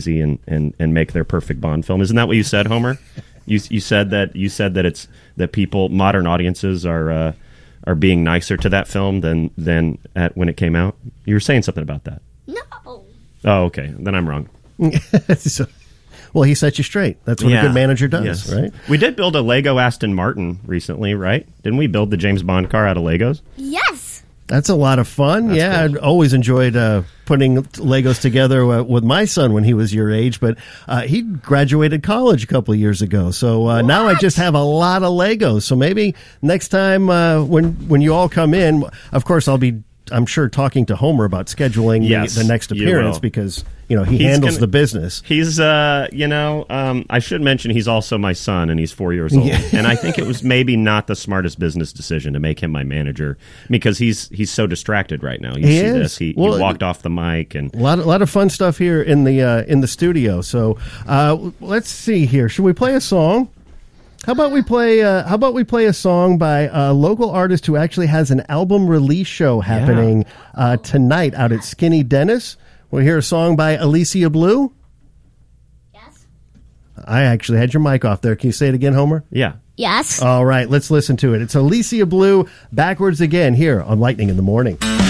and make their perfect Bond film. Isn't that what you said, Homer? You said that it's that people, modern audiences are being nicer to that film than when it came out. You were saying something about that. No. Oh, okay. Then I'm wrong. Well, he set you straight. That's what a good manager does, yes. Right? We did build a Lego Aston Martin recently, right? Didn't we build the James Bond car out of Legos? Yes. That's a lot of fun. That's cool. I always enjoyed putting Legos together with my son when he was your age, but he graduated college a couple of years ago. So now I just have a lot of Legos. So maybe next time when you all come in, of course, I'm sure talking to Homer about scheduling the next appearance because he handles the business. He's I should mention he's also my son and he's 4 years old. And I think it was maybe not the smartest business decision to make him my manager because he's so distracted right now. You see this? He walked off the mic and a lot of fun stuff here in the studio. So let's see here. Should we play a song? How about we play a song by a local artist who actually has an album release show happening tonight out at Skinny Dennis? We'll hear a song by Alicia Blue. Yes. I actually had your mic off there. Can you say it again, Homer? Yeah. Yes. All right, let's listen to it. It's Alicia Blue, Backwards Again, here on Lightning in the Morning.